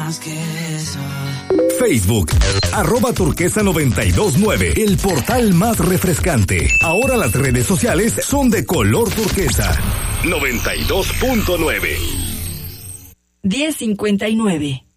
más que eso. Facebook, @turquesa929, el portal más refrescante. Ahora las redes sociales son de color turquesa. 92.9. 10:59.